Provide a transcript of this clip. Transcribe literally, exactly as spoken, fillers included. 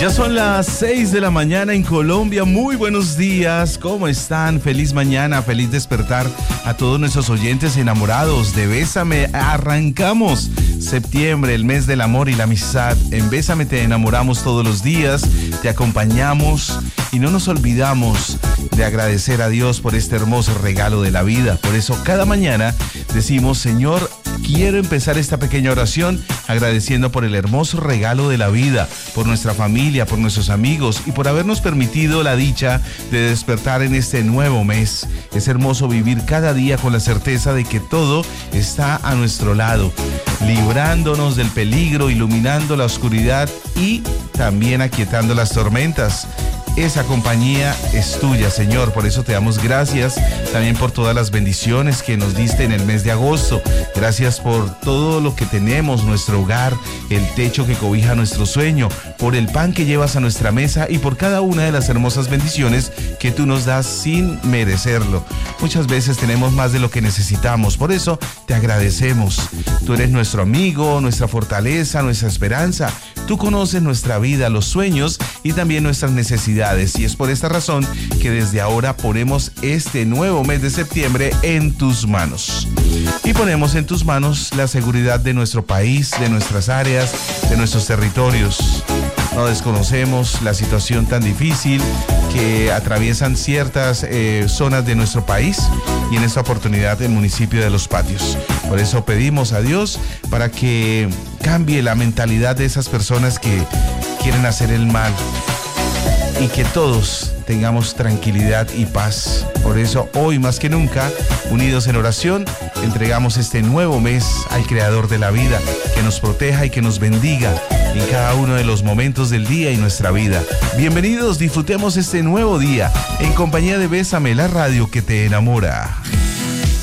Ya son las seis de la mañana en Colombia. Muy buenos días, ¿cómo están? Feliz mañana, feliz despertar a todos nuestros oyentes enamorados de Bésame. Arrancamos septiembre, el mes del amor y la amistad. En Bésame te enamoramos todos los días, te acompañamos y no nos olvidamos de agradecer a Dios por este hermoso regalo de la vida. Por eso cada mañana decimos: Señor, quiero empezar esta pequeña oración agradeciendo por el hermoso regalo de la vida, por nuestra familia, por nuestros amigos y por habernos permitido la dicha de despertar en este nuevo mes. Es hermoso vivir cada día con la certeza de que todo está a nuestro lado, librándonos del peligro, iluminando la oscuridad y también aquietando las tormentas. Esa compañía es tuya, Señor. Por eso te damos gracias también por todas las bendiciones que nos diste en el mes de agosto. Gracias por todo lo que tenemos, nuestro hogar, el techo que cobija nuestro sueño, por el pan que llevas a nuestra mesa y por cada una de las hermosas bendiciones que tú nos das sin merecerlo. Muchas veces tenemos más de lo que necesitamos, por eso te agradecemos. Tú eres nuestro amigo, nuestra fortaleza, nuestra esperanza. Tú conoces nuestra vida, los sueños y también nuestras necesidades. Y es por esta razón que desde ahora ponemos este nuevo mes de septiembre en tus manos. Y ponemos en tus manos la seguridad de nuestro país, de nuestras áreas, de nuestros territorios. No desconocemos la situación tan difícil que atraviesan ciertas eh, zonas de nuestro país y en esta oportunidad el municipio de Los Patios. Por eso pedimos a Dios para que cambie la mentalidad de esas personas que quieren hacer el mal y que todos tengamos tranquilidad y paz. Por eso hoy más que nunca, unidos en oración, entregamos este nuevo mes al Creador de la vida, que nos proteja y que nos bendiga en cada uno de los momentos del día y nuestra vida. Bienvenidos, disfrutemos este nuevo día en compañía de Bésame, la radio que te enamora.